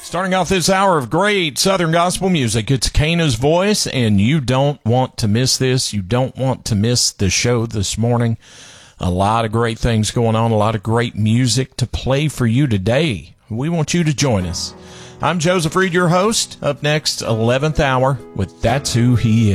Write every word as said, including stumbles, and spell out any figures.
Starting off this hour of great Southern gospel music, it's Cana's voice, and you don't want to miss this. You don't want to miss the show this morning. A lot of great things going on, a lot of great music to play for you today. We want you to join us. I'm Joseph Reed, your host. Up next, eleventh hour with That's Who He Is.